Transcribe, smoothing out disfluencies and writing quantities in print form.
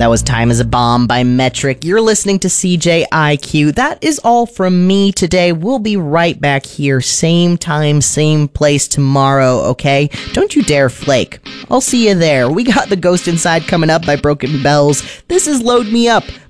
That was Time is a Bomb by Metric. You're listening to CJIQ. That is all from me today. We'll be right back here, same time, same place tomorrow, okay? Don't you dare flake. I'll see you there. We got The Ghost Inside coming up by Broken Bells. This is Load Me Up